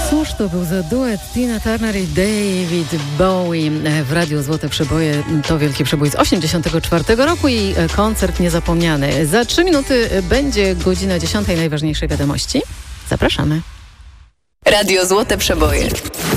Cóż to był za duet Tina Turner i David Bowie w Radiu Złote Przeboje. To wielki przebój z 1984 roku i koncert niezapomniany. Za 3 minuty będzie godzina 10. Najważniejsze wiadomości. Zapraszamy. Radio Złote Przeboje.